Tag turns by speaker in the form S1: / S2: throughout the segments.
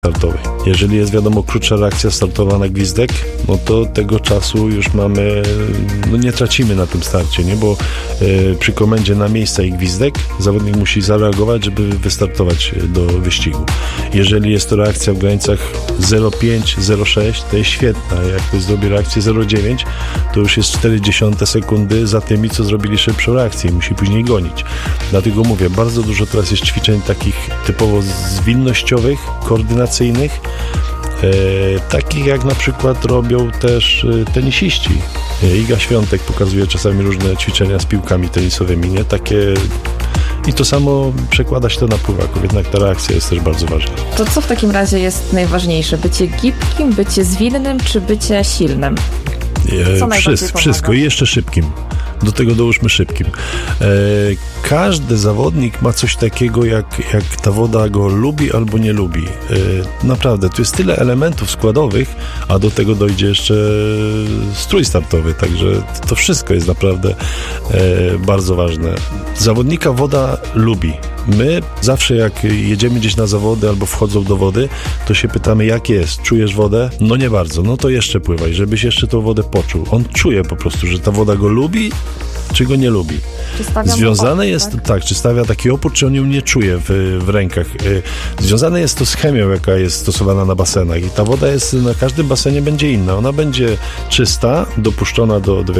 S1: startowej. Jeżeli jest wiadomo krótsza reakcja startowa na gwizdek, no to tego czasu już mamy, no nie tracimy na tym starcie, nie? Bo przy komendzie na miejsca i gwizdek zawodnik musi zareagować, żeby wystartować do wyścigu. Jeżeli jest to reakcja w granicach 0,5, 0,6, to jest świetna. Jak ktoś zrobi reakcję 0,9, to już jest 0,4 sekundy za tymi, co zrobili szybszą reakcję i musi później gonić. Dlatego mówię, bardzo dużo teraz jest ćwiczeń takich typowo zwinnościowych, koordynacyjnych, takich jak na przykład robią też tenisiści. Iga Świątek pokazuje czasami różne ćwiczenia z piłkami tenisowymi, nie? Takie. I to samo przekłada się to na pływaków, jednak ta reakcja jest też bardzo ważna.
S2: To co w takim razie jest najważniejsze? Bycie gibkim, bycie zwinnym, czy bycie silnym?
S1: Wszystko i jeszcze szybkim. Do tego dołóżmy szybkim. Każdy zawodnik ma coś takiego, jak ta woda go lubi albo nie lubi. Naprawdę, tu jest tyle elementów składowych, a do tego dojdzie jeszcze strój startowy, także to wszystko jest naprawdę bardzo ważne. Zawodnika woda lubi. My zawsze jak jedziemy gdzieś na zawody albo wchodzą do wody, to się pytamy, jak jest? Czujesz wodę? No nie bardzo. No to jeszcze pływaj, żebyś jeszcze tą wodę poczuł. On czuje po prostu, że ta woda go lubi, czy go nie lubi. Związane jest, tak, czy stawia taki opór, czy on ją nie czuje w rękach. Związane jest to z chemią, jaka jest stosowana na basenach i ta woda jest, na każdym basenie będzie inna. Ona będzie czysta, dopuszczona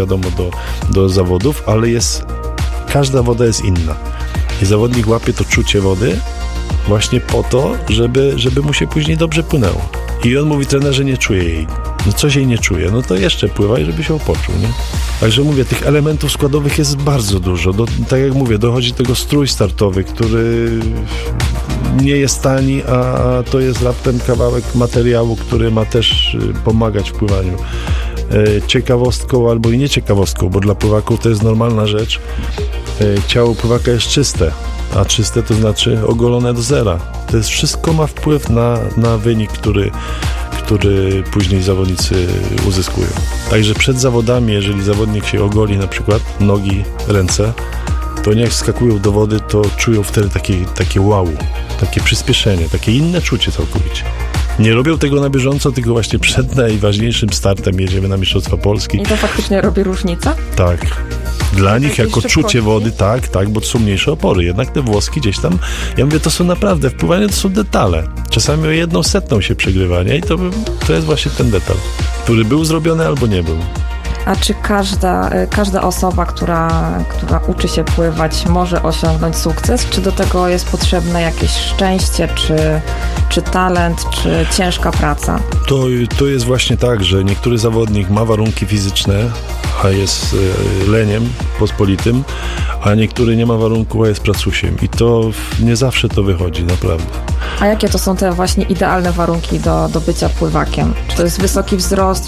S1: do zawodów, ale każda woda jest inna. I zawodnik łapie to czucie wody właśnie po to, żeby mu się później dobrze płynęło. I on mówi, trenerze, nie czuje jej. No coś jej nie czuje, no to jeszcze pływaj, żeby się poczuł, nie? Także mówię, tych elementów składowych jest bardzo dużo. Tak jak mówię, dochodzi do tego strój startowy, który nie jest tani, a to jest raptem kawałek materiału, który ma też pomagać w pływaniu. Ciekawostką albo i nie ciekawostką, bo dla pływaków to jest normalna rzecz. Ciało pływaka jest czyste, a czyste to znaczy ogolone do zera. To jest wszystko ma wpływ na wynik, który później zawodnicy uzyskują. Także przed zawodami, jeżeli zawodnik się ogoli na przykład nogi, ręce, to jak wskakują do wody, to czują wtedy takie wow, takie przyspieszenie, takie inne czucie całkowicie. Nie robią tego na bieżąco, tylko właśnie przed najważniejszym startem jedziemy na Mistrzostwa Polski.
S2: I to faktycznie robi różnicę?
S1: Tak. Dla nich jako czucie wody, tak, bo to są mniejsze opory. Jednak te włoski gdzieś tam, ja mówię, to są naprawdę, w pływaniu to są detale. Czasami o 1/100 się przegrywa, nie? I to jest właśnie ten detal, który był zrobiony albo nie był.
S2: A czy każda osoba, która uczy się pływać, może osiągnąć sukces? Czy do tego jest potrzebne jakieś szczęście, czy talent, czy ciężka praca?
S1: To jest właśnie tak, że niektóry zawodnik ma warunki fizyczne, a jest leniem pospolitym, a niektóry nie ma warunku, a jest pracusiem. I to nie zawsze to wychodzi, naprawdę.
S2: A jakie to są te właśnie idealne warunki do bycia pływakiem? Czy to jest wysoki wzrost?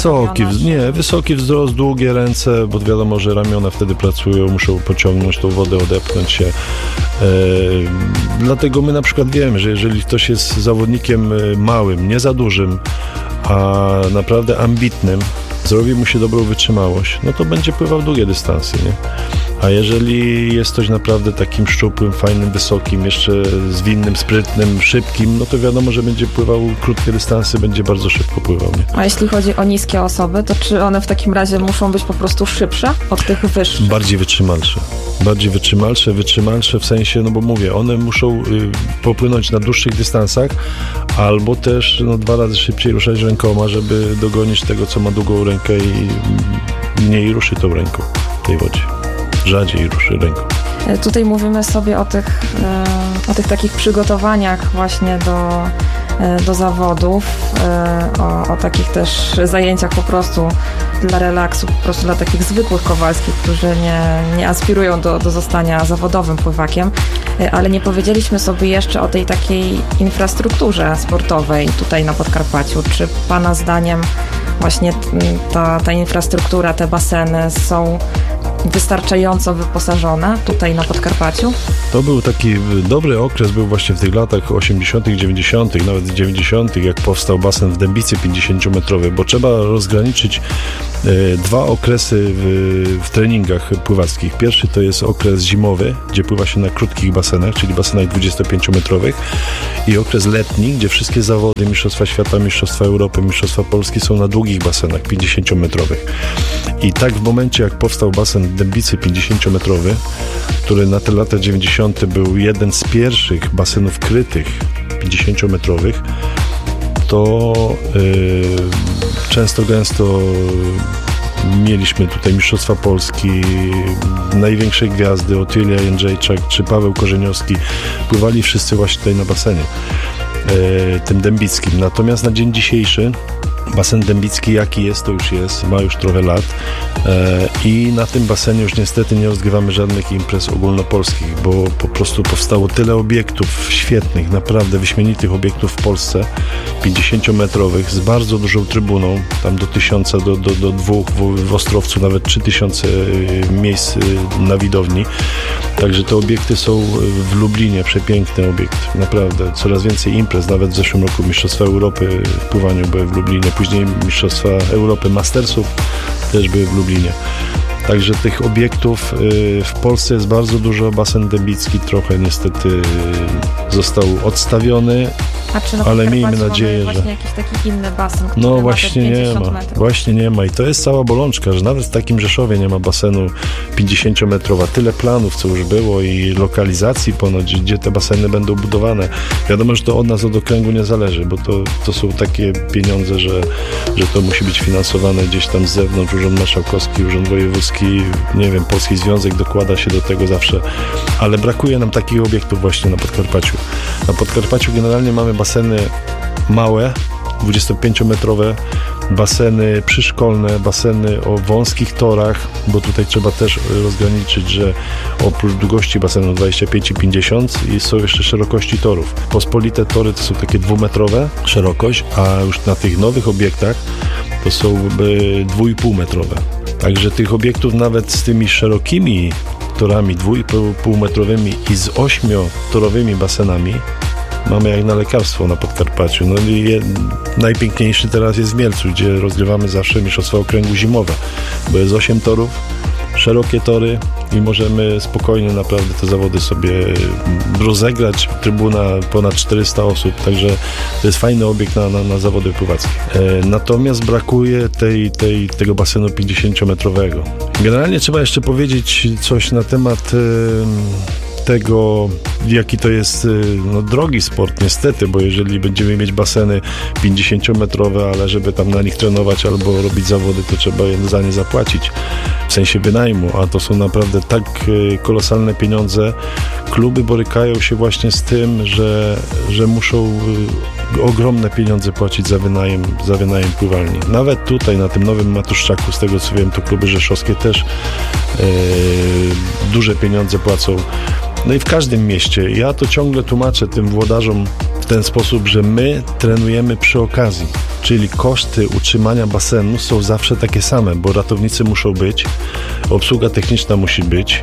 S2: Wysoki wzrost, długie ręce, bo wiadomo, że ramiona wtedy pracują, muszą pociągnąć tą wodę, odepchnąć się. Dlatego my na przykład wiemy, że jeżeli ktoś jest zawodnikiem małym, nie za dużym, a naprawdę ambitnym, zrobi mu się dobrą wytrzymałość, no to będzie pływał długie dystanse, nie? A jeżeli jest ktoś naprawdę takim szczupłym, fajnym, wysokim, jeszcze zwinnym, sprytnym, szybkim, no to wiadomo, że będzie pływał krótkie dystanse, będzie bardzo szybko pływał, nie? A jeśli chodzi o niskie osoby, to czy one w takim razie muszą być po prostu szybsze od tych wyższych?
S1: Bardziej wytrzymalsze w sensie, no bo mówię, one muszą popłynąć na dłuższych dystansach, albo też 2 razy szybciej ruszać rękoma, żeby dogonić tego, co ma długą rękę i mniej ruszy tą ręką w tej wodzie. Rzadziej ruszy ręką.
S2: Tutaj mówimy sobie o tych takich przygotowaniach właśnie do zawodów, o takich też zajęciach po prostu dla relaksu, po prostu dla takich zwykłych kowalskich, którzy nie aspirują do zostania zawodowym pływakiem, ale nie powiedzieliśmy sobie jeszcze o tej takiej infrastrukturze sportowej tutaj na Podkarpaciu. Czy Pana zdaniem właśnie ta infrastruktura, te baseny są
S3: wystarczająco wyposażone tutaj na Podkarpaciu?
S1: To był taki dobry okres, był właśnie w tych latach 80., 90., nawet 90., jak powstał basen w Dębicy 50-metrowy, bo trzeba rozgraniczyć dwa okresy w treningach pływackich. Pierwszy to jest okres zimowy, gdzie pływa się na krótkich basenach, czyli basenach 25-metrowych, i okres letni, gdzie wszystkie zawody, Mistrzostwa Świata, Mistrzostwa Europy, Mistrzostwa Polski są na długich basenach 50-metrowych. I tak w momencie, jak powstał basen w Dębicy 50-metrowy, który na te lata 90. był jeden z pierwszych basenów krytych 50-metrowych, to często gęsto mieliśmy tutaj Mistrzostwa Polski, największe gwiazdy, Otylia Jędrzejczak czy Paweł Korzeniowski, pływali wszyscy właśnie tutaj na basenie tym dębickim. Natomiast na dzień dzisiejszy basen dębicki jaki jest, to już jest, ma już trochę lat i na tym basenie już niestety nie rozgrywamy żadnych imprez ogólnopolskich, bo po prostu powstało tyle obiektów świetnych, naprawdę wyśmienitych obiektów w Polsce, 50-metrowych, z bardzo dużą trybuną, tam do 1000, do 2 w Ostrowcu, nawet 3000 miejsc na widowni. Także te obiekty są w Lublinie, przepiękny obiekt, naprawdę. Coraz więcej imprez, nawet w zeszłym roku Mistrzostwa Europy w pływaniu były w Lublinie, później Mistrzostwa Europy Mastersów też były w Lublinie. Także tych obiektów w Polsce jest bardzo dużo. Basen dębicki trochę niestety został odstawiony, ale miejmy nadzieję, że...
S3: właśnie jakiś taki inny basen, który
S1: no właśnie
S3: ma
S1: nie ma,
S3: metrów.
S1: właśnie nie ma i to jest cała bolączka, że nawet w takim Rzeszowie nie ma basenu 50-metrowa. Tyle planów, co już było i lokalizacji ponoć, gdzie te baseny będą budowane. Wiadomo, że to od nas, od okręgu nie zależy, bo to są takie pieniądze, że to musi być finansowane gdzieś tam z zewnątrz. Urząd Marszałkowski, Urząd Wojewódzki, nie wiem, Polski Związek dokłada się do tego zawsze, ale brakuje nam takich obiektów właśnie na Podkarpaciu. Na Podkarpaciu generalnie mamy baseny małe, 25-metrowe, baseny przyszkolne, baseny o wąskich torach, bo tutaj trzeba też rozgraniczyć, że oprócz długości basenu 25 i 50 są jeszcze szerokości torów. Pospolite tory to są takie 2-metrowe szerokość, a już na tych nowych obiektach to są 2,5-metrowe. Także tych obiektów nawet z tymi szerokimi torami 2,5-metrowymi i z 8-torowymi basenami mamy jak na lekarstwo na Podkarpaciu. No i najpiękniejszy teraz jest w Mielcu, gdzie rozgrywamy zawsze Mistrzostwa Okręgu zimowe, bo jest 8 torów, szerokie tory i możemy spokojnie naprawdę te zawody sobie rozegrać. Trybuna ponad 400 osób, także to jest fajny obiekt na zawody pływackie. Natomiast brakuje tego basenu 50-metrowego. Generalnie trzeba jeszcze powiedzieć coś na temat tego, jaki to jest drogi sport niestety, bo jeżeli będziemy mieć baseny 50-metrowe, ale żeby tam na nich trenować albo robić zawody, to trzeba za nie zapłacić w sensie wynajmu, a to są naprawdę tak kolosalne pieniądze. Kluby borykają się właśnie z tym, że muszą ogromne pieniądze płacić za wynajem pływalni. Nawet tutaj na tym nowym Matuszczaku, z tego co wiem, to kluby rzeszowskie też duże pieniądze płacą. No i w każdym mieście. Ja to ciągle tłumaczę tym włodarzom w ten sposób, że my trenujemy przy okazji, czyli koszty utrzymania basenu są zawsze takie same, bo ratownicy muszą być, obsługa techniczna musi być,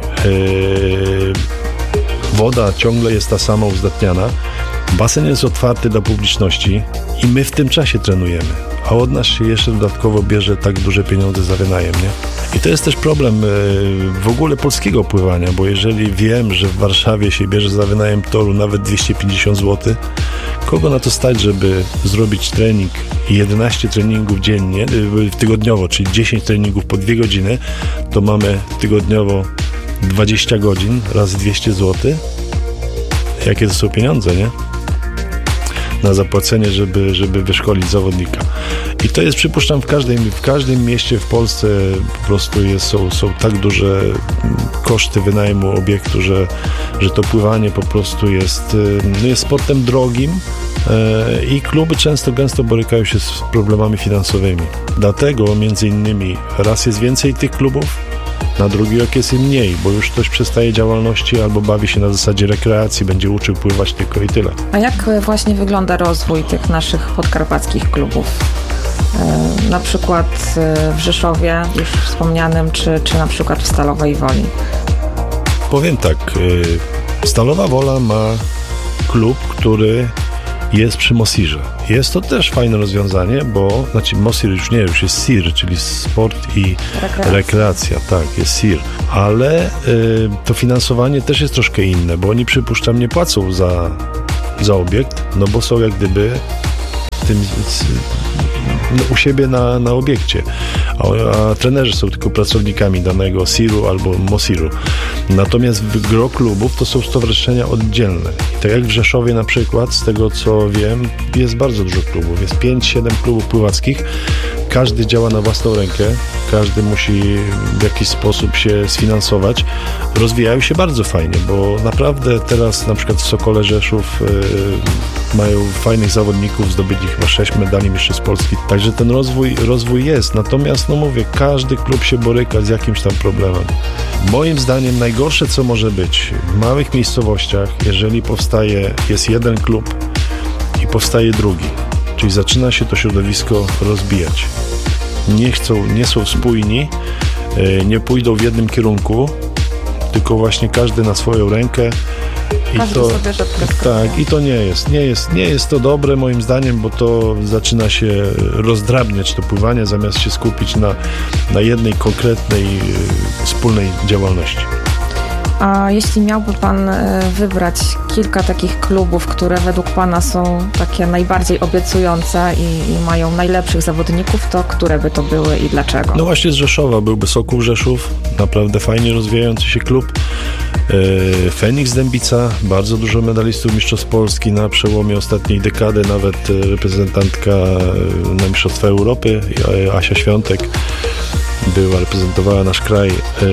S1: woda ciągle jest ta sama uzdatniana, basen jest otwarty dla publiczności i my w tym czasie trenujemy, a od nas się jeszcze dodatkowo bierze tak duże pieniądze za wynajem, nie? I to jest też problem w ogóle polskiego pływania, bo jeżeli wiem, że w Warszawie się bierze za wynajem toru nawet 250 zł, kogo na to stać, żeby zrobić trening i 11 treningów dziennie, tygodniowo, czyli 10 treningów po 2 godziny, to mamy tygodniowo 20 godzin razy 200 zł. Jakie to są pieniądze, nie? Na zapłacenie, żeby wyszkolić zawodnika. I to jest, przypuszczam, w każdym mieście w Polsce po prostu są tak duże koszty wynajmu obiektu, że to pływanie po prostu jest sportem drogim i kluby gęsto borykają się z problemami finansowymi. Dlatego między innymi raz jest więcej tych klubów, na drugi rok jest im mniej, bo już ktoś przestaje działalności albo bawi się na zasadzie rekreacji, będzie uczył pływać tylko i tyle.
S3: A jak właśnie wygląda rozwój tych naszych podkarpackich klubów? Na przykład w Rzeszowie, już wspomnianym, czy na przykład w Stalowej Woli?
S1: Powiem tak, Stalowa Wola ma klub, który jest przy Mosirze. Jest to też fajne rozwiązanie, bo, Mosir już jest SIR, czyli sport i rekreacja. Tak, jest SIR. Ale to finansowanie też jest troszkę inne, bo oni, przypuszczam, nie płacą za obiekt, no bo są jak gdyby u siebie na obiekcie, a trenerzy są tylko pracownikami danego SIR-u albo Mosiru. Natomiast w gro klubów to są stowarzyszenia oddzielne. I tak jak w Rzeszowie na przykład, z tego co wiem, jest bardzo dużo klubów. Jest 5-7 klubów pływackich. Każdy działa na własną rękę. Każdy musi w jakiś sposób się sfinansować. Rozwijają się bardzo fajnie, bo naprawdę teraz na przykład w Sokole Rzeszów mają fajnych zawodników, zdobyli chyba 6 medali mistrzostw Polski. Także ten rozwój jest. Natomiast, mówię, każdy klub się boryka z jakimś tam problemem. Moim zdaniem najgorsze, co może być w małych miejscowościach, jeżeli jest jeden klub i powstaje drugi, czyli zaczyna się to środowisko rozbijać. Nie są spójni, nie pójdą w jednym kierunku, tylko właśnie każdy na swoją rękę. I to nie jest to dobre moim zdaniem, bo to zaczyna się rozdrabniać to pływanie, zamiast się skupić na jednej konkretnej, wspólnej działalności.
S3: A jeśli miałby Pan wybrać kilka takich klubów, które według Pana są takie najbardziej obiecujące i mają najlepszych zawodników, to które by to były i dlaczego?
S1: No właśnie z Rzeszowa byłby Sokół Rzeszów, naprawdę fajnie rozwijający się klub. Feniks Dębica, bardzo dużo medalistów mistrzostw Polski na przełomie ostatniej dekady, nawet reprezentantka na Mistrzostwa Europy, Asia Świątek reprezentowała nasz kraj.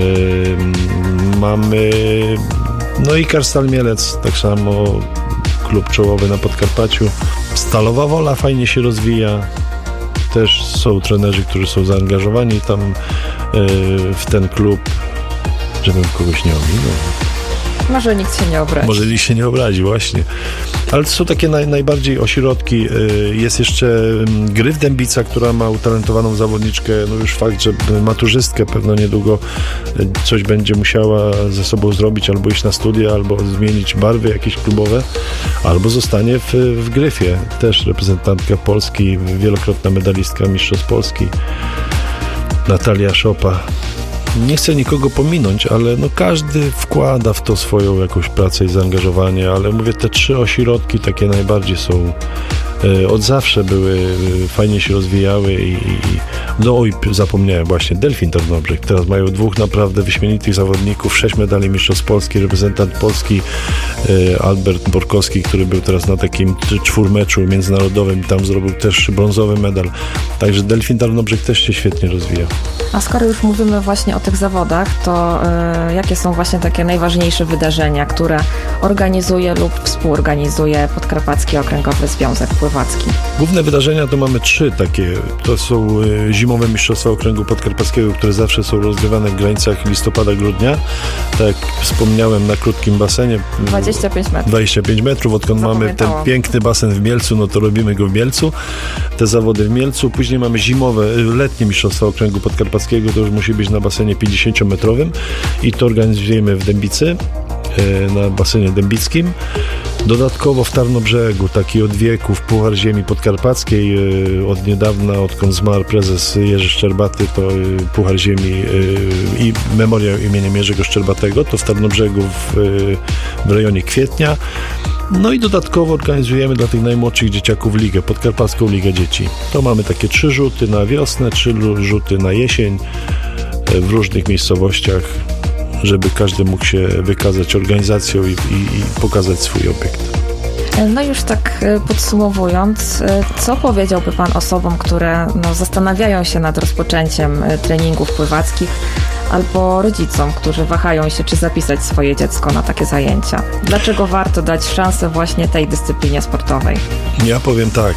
S1: Mamy i Karstal Mielec, tak samo klub czołowy na Podkarpaciu. Stalowa Wola fajnie się rozwija. Też są trenerzy, którzy są zaangażowani tam w ten klub, żebym kogoś nie ominął.
S3: Może nikt się nie obrazi. Właśnie. Ale to są takie najbardziej ośrodki. Jest jeszcze Gryf Dębica, która ma utalentowaną zawodniczkę. Już fakt, że maturzystkę pewno niedługo coś będzie musiała ze sobą zrobić, albo iść na studia, albo zmienić barwy jakieś klubowe, albo zostanie w Gryfie. Też reprezentantka Polski, wielokrotna medalistka mistrzostw Polski, Natalia Szopa. Nie chcę nikogo pominąć, ale każdy wkłada w to swoją jakąś pracę i zaangażowanie, ale mówię, te 3 ośrodki takie najbardziej są, od zawsze były, fajnie się rozwijały zapomniałem właśnie, Delfin Tarnobrzeg. Teraz mają 2 naprawdę wyśmienitych zawodników, 6 medali mistrzostw Polski, reprezentant Polski Albert Borkowski, który był teraz na takim 4-meczu międzynarodowym, tam zrobił też brązowy medal. Także Delfin Tarnobrzeg też się świetnie rozwija. A skoro już mówimy właśnie o tych zawodach, to jakie są właśnie takie najważniejsze wydarzenia, które organizuje lub współorganizuje Podkarpacki Okręgowy Związek Pływacki?
S1: Główne wydarzenia to mamy 3 takie. To są zimowe mistrzostwa okręgu podkarpackiego, które zawsze są rozgrywane w granicach listopada-grudnia. Tak jak wspomniałem, na krótkim basenie. 25 metrów. Odkąd mamy ten piękny basen w Mielcu, to robimy go w Mielcu. Te zawody w Mielcu. Później mamy letnie mistrzostwa okręgu podkarpackiego. To już musi być na basenie 50-metrowym i to organizujemy w Dębicy, na basenie dębickim. Dodatkowo w Tarnobrzegu, taki od wieków, Puchar Ziemi Podkarpackiej. Od niedawna, odkąd zmarł prezes Jerzy Szczerbaty, to Puchar Ziemi i memoriał imieniem Jerzego Szczerbatego, to w Tarnobrzegu w rejonie Kwietnia. I dodatkowo organizujemy dla tych najmłodszych dzieciaków ligę, Podkarpacką Ligę Dzieci. To mamy takie 3 rzuty na wiosnę, 3 rzuty na jesień w różnych miejscowościach, żeby każdy mógł się wykazać organizacją i pokazać swój obiekt.
S3: Już tak podsumowując, co powiedziałby Pan osobom, które zastanawiają się nad rozpoczęciem treningów pływackich, albo rodzicom, którzy wahają się, czy zapisać swoje dziecko na takie zajęcia? Dlaczego warto dać szansę właśnie tej dyscyplinie sportowej?
S1: Ja powiem tak,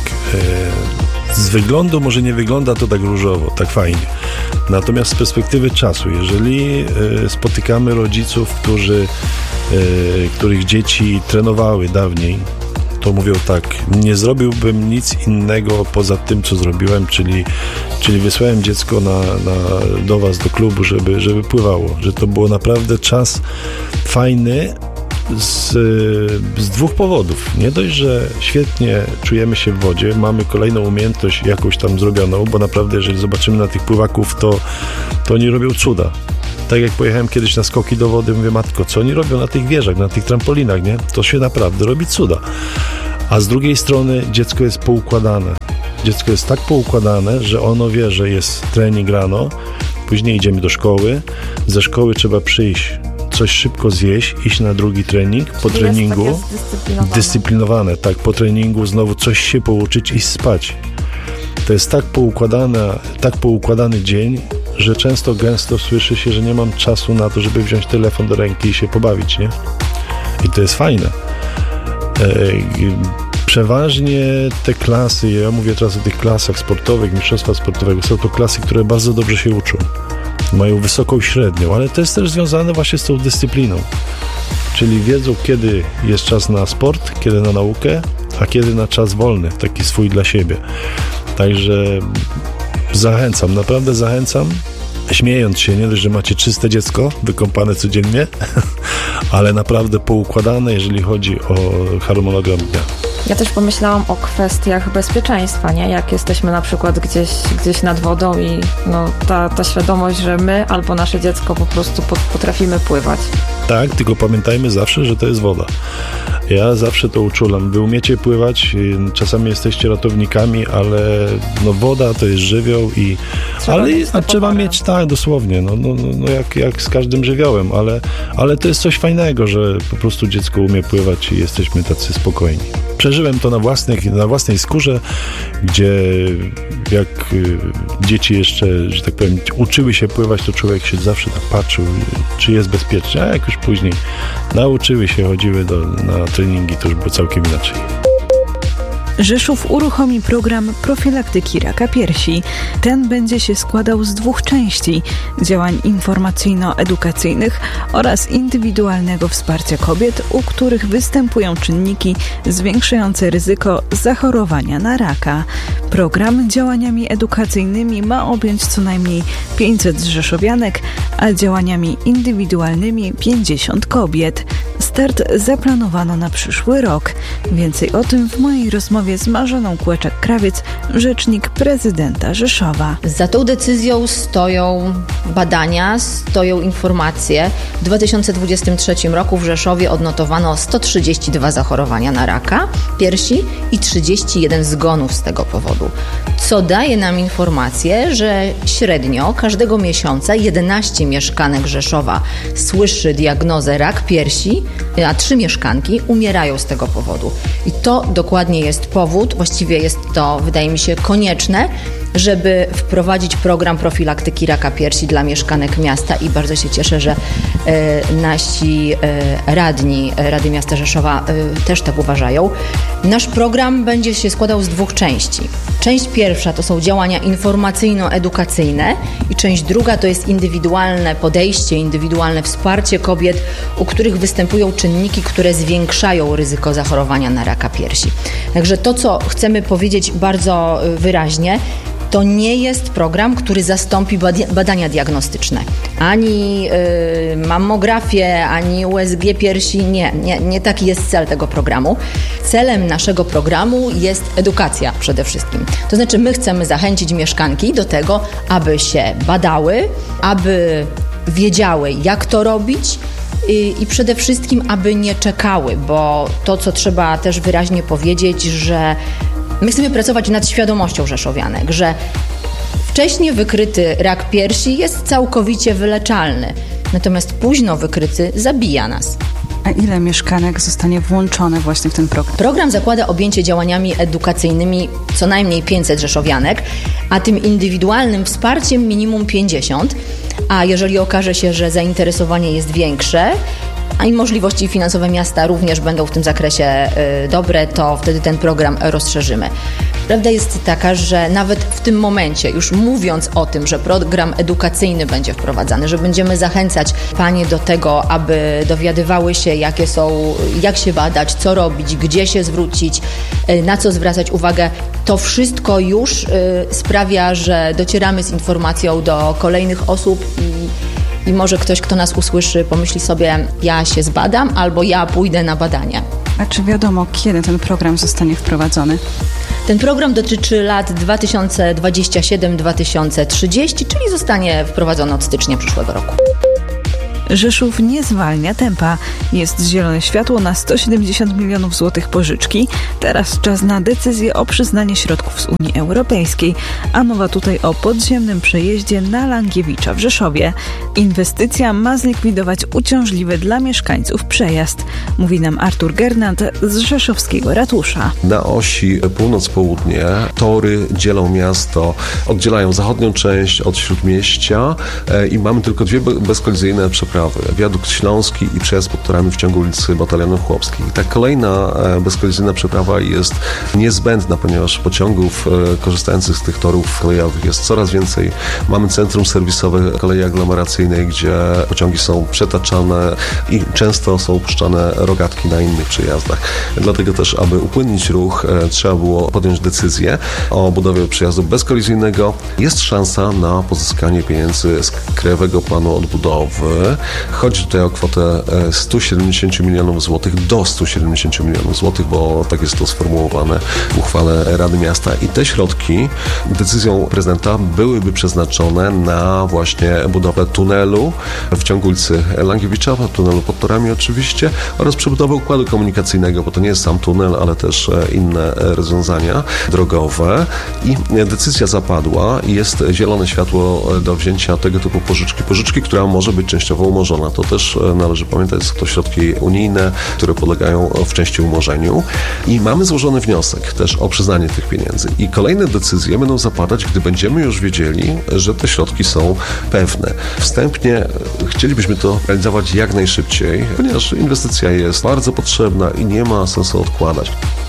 S1: z wyglądu może nie wygląda to tak różowo, tak fajnie. Natomiast z perspektywy czasu, jeżeli spotykamy rodziców, których dzieci trenowały dawniej, to mówią tak, nie zrobiłbym nic innego poza tym, co zrobiłem, czyli wysłałem dziecko do was, do klubu, żeby pływało, że to było naprawdę czas fajny z dwóch powodów. Nie dość, że świetnie czujemy się w wodzie, mamy kolejną umiejętność jakąś tam zrobioną, bo naprawdę jeżeli zobaczymy na tych pływaków, to oni robią cuda. Tak jak pojechałem kiedyś na skoki do wody, mówię, matko, co oni robią na tych wieżach, na tych trampolinach, nie? To się naprawdę robi cuda. A z drugiej strony dziecko jest poukładane. Dziecko jest tak poukładane, że ono wie, że jest trening rano, później idziemy do szkoły, ze szkoły trzeba przyjść, coś szybko zjeść, iść na drugi trening, po treningu
S2: jest
S1: dyscyplinowane, tak, po treningu znowu coś się pouczyć i spać. To jest tak poukładany dzień, że gęsto słyszy się, że nie mam czasu na to, żeby wziąć telefon do ręki i się pobawić, nie? I to jest fajne. Przeważnie te klasy, ja mówię teraz o tych klasach sportowych, mistrzostwa sportowego, są to klasy, które bardzo dobrze się uczą. Mają wysoką średnią, ale to jest też związane właśnie z tą dyscypliną. Czyli wiedzą, kiedy jest czas na sport, kiedy na naukę, a kiedy na czas wolny, taki swój dla siebie. Także zachęcam, naprawdę zachęcam, śmiejąc się, nie dość, że macie czyste dziecko, wykąpane codziennie, ale naprawdę poukładane, jeżeli chodzi o harmonogram dnia.
S2: Ja też pomyślałam o kwestiach bezpieczeństwa, nie? Jak jesteśmy na przykład gdzieś nad wodą i ta świadomość, że my albo nasze dziecko po prostu potrafimy pływać.
S1: Tak, tylko pamiętajmy zawsze, że to jest woda. Ja zawsze to uczulam. Wy umiecie pływać, czasami jesteście ratownikami, ale woda to jest żywioł i trzeba mieć, tak, dosłownie, jak z każdym żywiołem, ale to jest coś fajnego, że po prostu dziecko umie pływać i jesteśmy tacy spokojni. Przeżyłem to na własnej skórze, gdzie jak dzieci jeszcze, że tak powiem, uczyły się pływać, to człowiek się zawsze tak patrzył, czy jest bezpiecznie, a jak już później nauczyły się, chodziły na treningi, to już było całkiem inaczej.
S4: Rzeszów uruchomi program profilaktyki raka piersi. Ten będzie się składał z 2 części: działań informacyjno-edukacyjnych oraz indywidualnego wsparcia kobiet, u których występują czynniki zwiększające ryzyko zachorowania na raka. Program działaniami edukacyjnymi ma objąć co najmniej 500 rzeszowianek, a działaniami indywidualnymi 50 kobiet. Start zaplanowano na przyszły rok. Więcej o tym w mojej rozmowie z Marzeną Kłeczak-Krawiec, rzecznik prezydenta Rzeszowa.
S5: Za tą decyzją stoją badania, stoją informacje. W 2023 roku w Rzeszowie odnotowano 132 zachorowania na raka piersi i 31 zgonów z tego powodu. Co daje nam informację, że średnio każdego miesiąca 11 mieszkanek Rzeszowa słyszy diagnozę rak piersi, a 3 mieszkanki umierają z tego powodu. I to dokładnie jest powód, właściwie jest to, wydaje mi się, konieczne, żeby wprowadzić program profilaktyki raka piersi dla mieszkanek miasta i bardzo się cieszę, że nasi Rady Miasta Rzeszowa też tak uważają. Nasz program będzie się składał z 2 części. Część pierwsza to są działania informacyjno-edukacyjne i część druga to jest indywidualne podejście, indywidualne wsparcie kobiet, u których występują czynniki, które zwiększają ryzyko zachorowania na raka piersi. Także to, co chcemy powiedzieć bardzo wyraźnie, to nie jest program, który zastąpi badania diagnostyczne. Ani mammografię, ani USG piersi. Nie taki jest cel tego programu. Celem naszego programu jest edukacja przede wszystkim. To znaczy my chcemy zachęcić mieszkanki do tego, aby się badały, aby wiedziały, jak to robić, i przede wszystkim, aby nie czekały, bo to, co trzeba też wyraźnie powiedzieć, że my chcemy pracować nad świadomością rzeszowianek, że wcześnie wykryty rak piersi jest całkowicie wyleczalny, natomiast późno wykryty zabija nas.
S4: A ile mieszkanek zostanie włączone właśnie w ten program?
S5: Program zakłada objęcie działaniami edukacyjnymi co najmniej 500 rzeszowianek, a tym indywidualnym wsparciem minimum 50, a jeżeli okaże się, że zainteresowanie jest większe, a i możliwości finansowe miasta również będą w tym zakresie dobre, to wtedy ten program rozszerzymy. Prawda jest taka, że nawet w tym momencie, już mówiąc o tym, że program edukacyjny będzie wprowadzany, że będziemy zachęcać panie do tego, aby dowiadywały się, jak się badać, co robić, gdzie się zwrócić, na co zwracać uwagę, to wszystko już sprawia, że docieramy z informacją do kolejnych osób i może ktoś, kto nas usłyszy, pomyśli sobie, ja się zbadam albo ja pójdę na badanie.
S4: A czy wiadomo, kiedy ten program zostanie wprowadzony?
S5: Ten program dotyczy lat 2027-2030, czyli zostanie wprowadzony od stycznia przyszłego roku.
S4: Rzeszów nie zwalnia tempa. Jest zielone światło na 170 milionów złotych pożyczki. Teraz czas na decyzję o przyznanie środków z Unii Europejskiej. A mowa tutaj o podziemnym przejeździe na Langiewicza w Rzeszowie. Inwestycja ma zlikwidować uciążliwy dla mieszkańców przejazd. Mówi nam Artur Gernand z rzeszowskiego ratusza.
S2: Na osi północ-południe tory dzielą miasto, oddzielają zachodnią część od śródmieścia i mamy tylko dwie bezkolizyjne przeprawy. Wiadukt Śląski i przejazd pod torami w ciągu ulicy Batalionów Chłopskich. I ta kolejna bezkolizyjna przeprawa jest niezbędna, ponieważ pociągów korzystających z tych torów kolejowych jest coraz więcej. Mamy centrum serwisowe kolei aglomeracyjnej, gdzie pociągi są przetaczane i często są opuszczane rogatki na innych przejazdach. Dlatego też, aby upłynnić ruch, trzeba było podjąć decyzję o budowie przejazdu bezkolizyjnego. Jest szansa na pozyskanie pieniędzy z Krajowego Planu Odbudowy. Chodzi tutaj o kwotę 170 milionów złotych do 170 milionów złotych, bo tak jest to sformułowane w uchwale Rady Miasta. I te środki decyzją prezydenta byłyby przeznaczone na właśnie budowę tunelu w ciągu ulicy Langiewicza, tunelu pod torami oczywiście, oraz przebudowę układu komunikacyjnego, bo to nie jest sam tunel, ale też inne rozwiązania drogowe. I decyzja zapadła i jest zielone światło do wzięcia tego typu pożyczki, która może być częściowo umorzona. To też należy pamiętać, są to środki unijne, które podlegają w części umorzeniu. I mamy złożony wniosek też o przyznanie tych pieniędzy. I kolejne decyzje będą zapadać, gdy będziemy już wiedzieli, że te środki są pewne. Wstępnie chcielibyśmy to realizować jak najszybciej, ponieważ inwestycja jest bardzo potrzebna i nie ma sensu odkładać.